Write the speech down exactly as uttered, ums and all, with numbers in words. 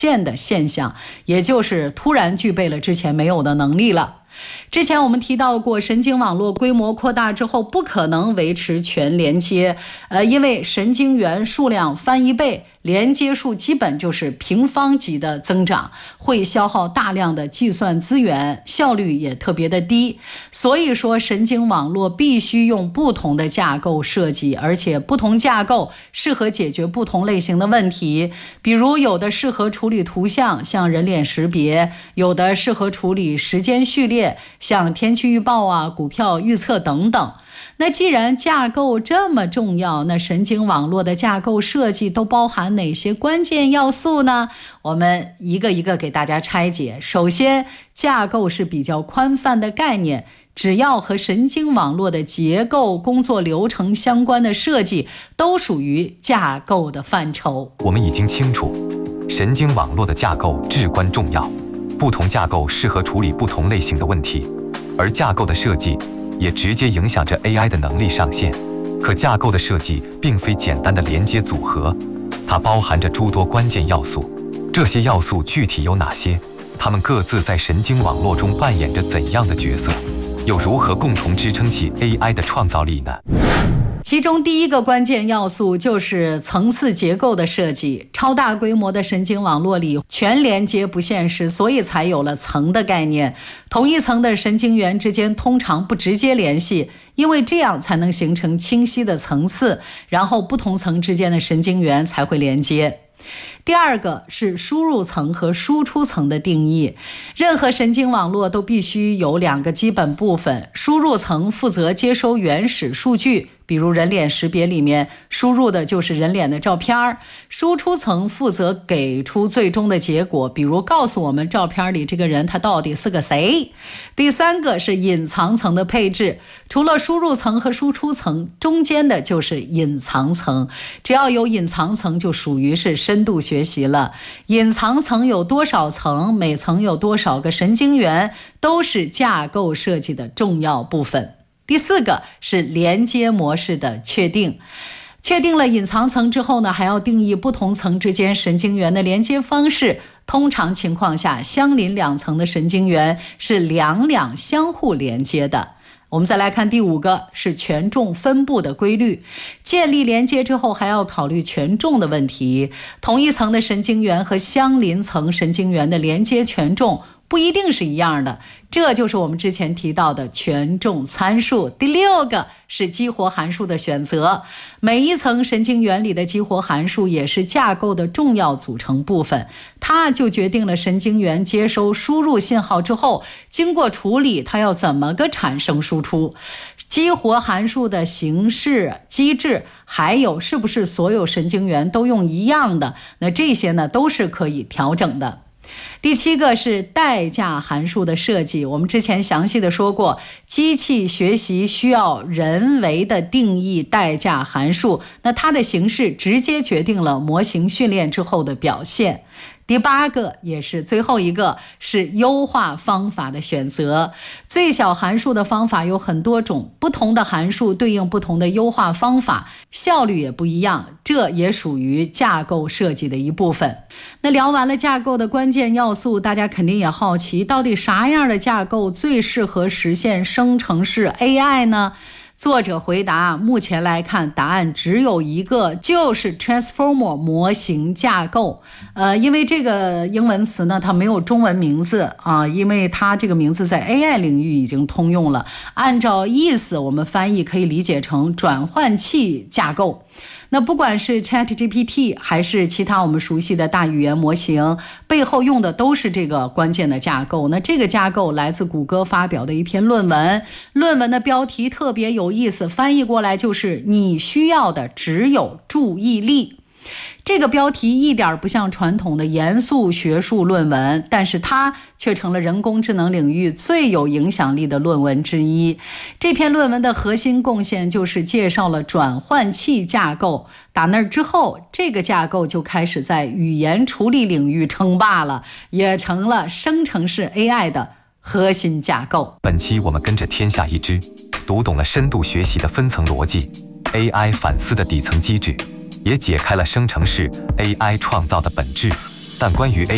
现的现象，也就是突然具备了之前没有的能力了。之前我们提到过，神经网络规模扩大之后不可能维持全连接，呃，因为神经元数量翻一倍，连接数基本就是平方级的增长，会消耗大量的计算资源，效率也特别的低。所以说神经网络必须用不同的架构设计，而且不同架构适合解决不同类型的问题。比如有的适合处理图像，像人脸识别；有的适合处理时间序列，像天气预报啊、股票预测等等。那既然架构这么重要，那神经网络的架构设计都包含哪些关键要素呢？我们一个一个给大家拆解。首先，架构是比较宽泛的概念，只要和神经网络的结构、工作流程相关的设计，都属于架构的范畴。 我们已经清楚，神经网络的架构至关重要，不同架构适合处理不同类型的问题，而架构的设计也直接影响着 A I 的能力上限。可架构的设计并非简单的连接组合，它包含着诸多关键要素。这些要素具体有哪些？它们各自在神经网络中扮演着怎样的角色？又如何共同支撑起 A I 的创造力呢？ 其中第一个关键要素就是层次结构的设计。超大规模的神经网络里，全连接不现实，所以才有了层的概念。同一层的神经元之间通常不直接联系，因为这样才能形成清晰的层次，然后不同层之间的神经元才会连接。第二个是输入层和输出层的定义。任何神经网络都必须有两个基本部分，输入层负责接收原始数据，比如人脸识别里面输入的就是人脸的照片，输出层负责给出最终的结果，比如告诉我们照片里这个人他到底是个谁。第三个是隐藏层的配置，除了输入层和输出层，中间的就是隐藏层。只要有隐藏层，就属于是深度学习了。隐藏层有多少层，每层有多少个神经元，都是架构设计的重要部分。第四个是连接模式的确定。确定了隐藏层之后呢，还要定义不同层之间神经元的连接方式。通常情况下，相邻两层的神经元是两两相互连接的。我们再来看第五个，是权重分布的规律。建立连接之后，还要考虑权重的问题。同一层的神经元和相邻层神经元的连接权重不一定是一样的，这就是我们之前提到的权重参数。第六个是激活函数的选择。每一层神经元里的激活函数也是架构的重要组成部分，它就决定了神经元接收输入信号之后，经过处理，它要怎么个产生输出。激活函数的形式、机制，还有是不是所有神经元都用一样的，那这些呢都是可以调整的。第七个是代价函数的设计。我们之前详细的说过，机器学习需要人为的定义代价函数，那它的形式直接决定了模型训练之后的表现。第八个也是最后一个是优化方法的选择。最小函数的方法有很多种，不同的函数对应不同的优化方法，效率也不一样，这也属于架构设计的一部分。那聊完了架构的关键要素，大家肯定也好奇，到底啥样的架构最适合实现生成式 A I 呢？作者回答，目前来看答案只有一个，就是 Transformer 模型架构。呃，因为这个英文词呢，它没有中文名字啊，因为它这个名字在 A I 领域已经通用了。按照意思，我们翻译可以理解成转换器架构。那不管是 ChatGPT 还是其他我们熟悉的大语言模型，背后用的都是这个关键的架构。那这个架构来自谷歌发表的一篇论文，论文的标题特别有意思，翻译过来就是你需要的只有注意力。这个标题一点不像传统的严肃学术论文，但是它却成了人工智能领域最有影响力的论文之一。这篇论文的核心贡献就是介绍了转换器架构，打那之后，这个架构就开始在语言处理领域称霸了，也成了生成式 A I 的核心架构。 本期我们跟着天下一知，读懂了深度学习的分层逻辑， A I 反思的底层机制，也解开了生成式 A I 创造的本质。但关于 A I